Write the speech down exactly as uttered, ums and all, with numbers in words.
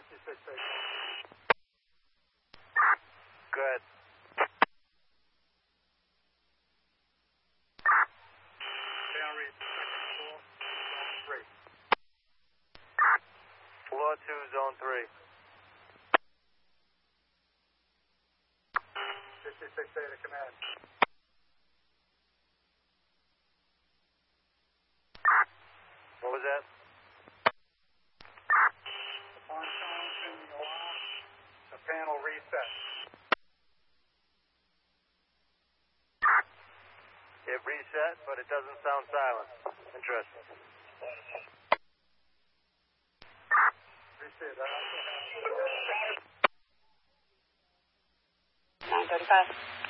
fifty-six eight. Good. Channel read four, three. Floor two, zone three. fifty-six eight to command. What was that? Upon silencing the alarm, the panel reset. It reset, but it doesn't sound silent. Interesting. Reset. That also has nine thirty-five.